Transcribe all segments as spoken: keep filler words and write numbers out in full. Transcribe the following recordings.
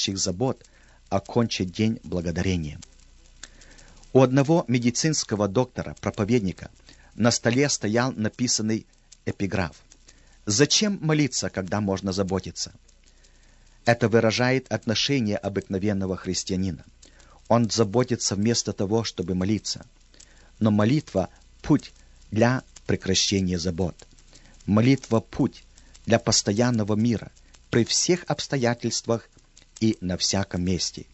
всеобъемлющих забот окончить день благодарением. У одного медицинского доктора-проповедника на столе стоял написанный эпиграф: «Зачем молиться, когда можно заботиться?» Это выражает отношение обыкновенного христианина. Он заботится вместо того, чтобы молиться. Но молитва – путь для прекращения забот. Молитва – путь для постоянного мира при всех обстоятельствах и на всяком месте.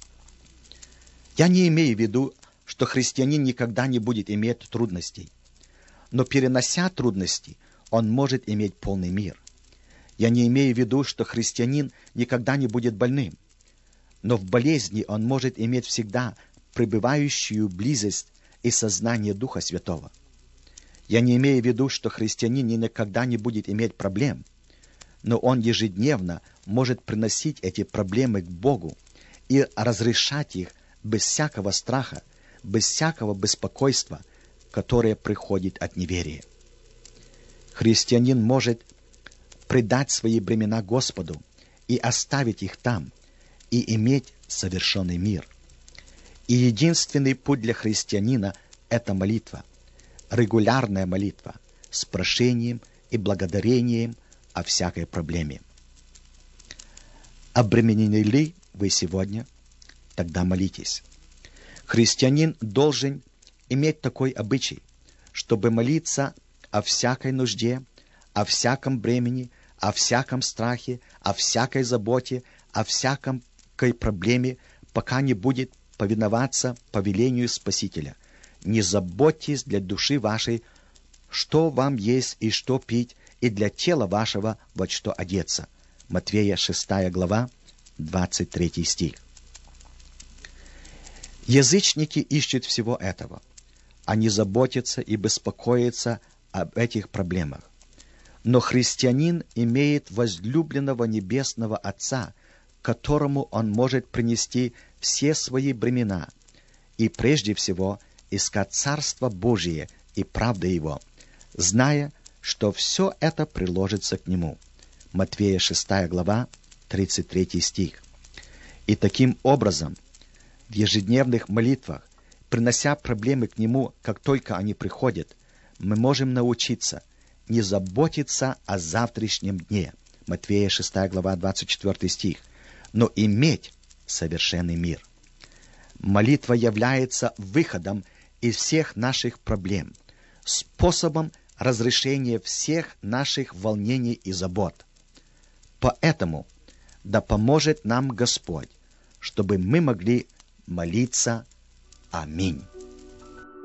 Я не имею в виду, что христианин никогда не будет иметь трудностей. Но перенося трудности, он может иметь полный мир. Я не имею в виду, что христианин никогда не будет больным. Но в болезни он может иметь всегда пребывающую близость и сознание Духа Святого. Я не имею в виду, что христианин никогда не будет иметь проблем, но он ежедневно может приносить эти проблемы к Богу и разрешать их без всякого страха, без всякого беспокойства, которое приходит от неверия. Христианин может предать свои бремена Господу и оставить их там, и иметь совершенный мир. И единственный путь для христианина – это молитва, регулярная молитва с прошением и благодарением о всякой проблеме. Обременены ли вы сегодня? Тогда молитесь. Христианин должен иметь такой обычай, чтобы молиться о всякой нужде, о всяком бремени, о всяком страхе, о всякой заботе, о всякой проблеме, пока не будет повиноваться повелению Спасителя. Не заботьтесь для души вашей, что вам есть и что пить, и для тела вашего во что одеться. Матвея шестая глава, двадцать третий стих. Язычники ищут всего этого. Они заботятся и беспокоятся об этих проблемах. Но христианин имеет возлюбленного Небесного Отца, которому он может принести все свои бремена и прежде всего искать Царство Божие и правды Его, зная, что все это приложится к Нему. Матвея шестая глава, тридцать третий стих. И таким образом, в ежедневных молитвах, принося проблемы к Нему, как только они приходят, мы можем научиться не заботиться о завтрашнем дне. Матвея шестая глава, двадцать четвёртый стих. Но иметь совершенный мир. Молитва является выходом из всех наших проблем, способом разрешения всех наших волнений и забот. Поэтому да поможет нам Господь, чтобы мы могли молиться. Аминь.